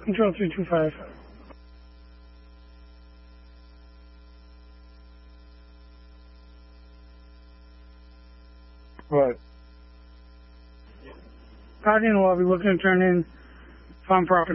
Control 325. What? Guardian will be looking to turn in farm property.